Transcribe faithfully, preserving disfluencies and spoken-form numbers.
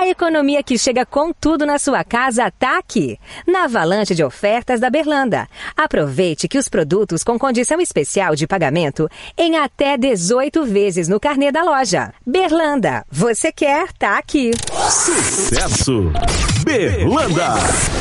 economia que chega com tudo na sua casa tá aqui, na avalanche de ofertas da Berlanda. Aproveite que os produtos com condição especial de pagamento em até dezoito vezes no carnê da loja. Berlanda, você quer, tá aqui. Sucesso! Berlanda!